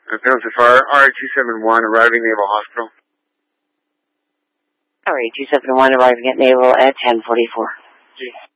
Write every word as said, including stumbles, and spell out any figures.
Penalty Fire, R two seven one, arriving Naval Hospital. R two seven one, arriving at Naval at ten forty-four. G.